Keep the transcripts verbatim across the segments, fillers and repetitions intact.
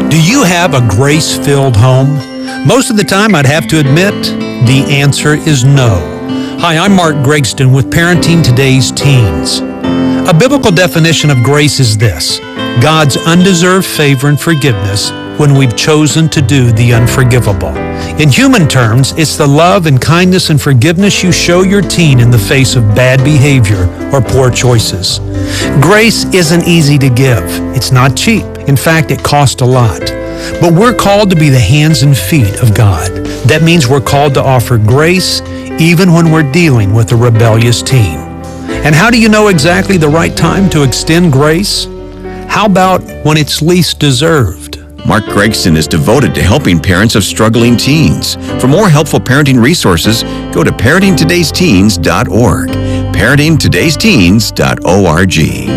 Do you have a grace-filled home? Most of the time, I'd have to admit, the answer is no. Hi, I'm Mark Gregston with Parenting Today's Teens. A biblical definition of grace is this: God's undeserved favor and forgiveness when we've chosen to do the unforgivable. In human terms, it's the love and kindness and forgiveness you show your teen in the face of bad behavior or poor choices. Grace isn't easy to give. It's not cheap. In fact, it costs a lot. But we're called to be the hands and feet of God. That means we're called to offer grace even when we're dealing with a rebellious teen. And how do you know exactly the right time to extend grace? How about when it's least deserved? Mark Gregston is devoted to helping parents of struggling teens. For more helpful parenting resources, go to parenting todays teens dot org. parenting todays teens dot org.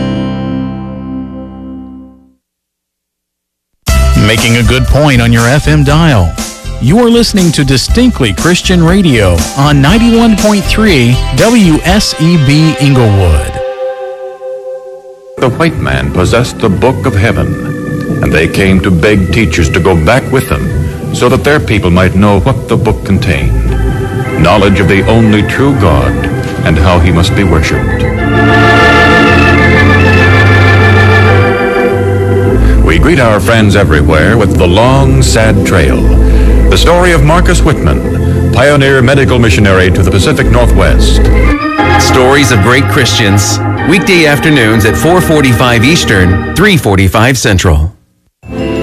Making a good point on your F M dial. You are listening to Distinctly Christian Radio on ninety-one point three W S E B Inglewood. The white man possessed the book of heaven, and they came to beg teachers to go back with them so that their people might know what the book contained, knowledge of the only true God and how he must be worshipped. We greet our friends everywhere with the long, sad trail, the story of Marcus Whitman, pioneer medical missionary to the Pacific Northwest. Stories of great Christians, weekday afternoons at four forty-five Eastern, three forty-five Central.